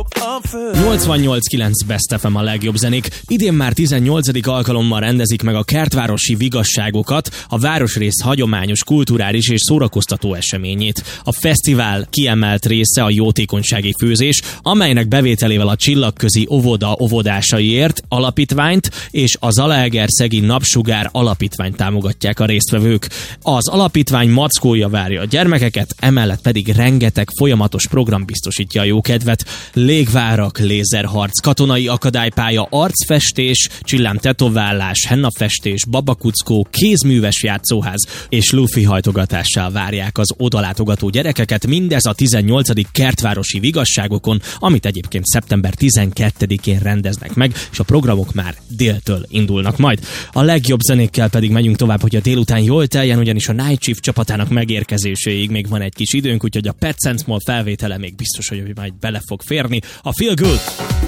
88.9 Best FM a legjobb zenék. Idén már 18. alkalommal rendezik meg a kertvárosi vigasságokat, a városrész hagyományos, kulturális és szórakoztató eseményét. A fesztivál kiemelt része a jótékonysági főzés, amelynek bevételével a Csillagközi Óvoda óvodásaiért alapítványt és a Zalaegerszegi Napsugár alapítványt támogatják a résztvevők. Az alapítvány mackója várja a gyermekeket, emellett pedig rengeteg folyamatos program biztosítja a jókedvet. Légvárak, lézerharc, katonai akadálypálya, arcfestés, csillámtetoválás, hennafestés, babakuckó, kézműves játszóház és lufi hajtogatással várják az odalátogató gyerekeket, mindez a 18. kertvárosi vigasságokon, amit egyébként szeptember 12-én rendeznek meg, és a programok már déltől indulnak majd. A legjobb zenékkel pedig megyünk tovább, hogy a délután jól teljen, ugyanis a Night Shift csapatának megérkezéséig még van egy kis időnk, úgyhogy a Pet Sense Mall felvétele még biztos, hogy majd bele fog férni. A Feel Good!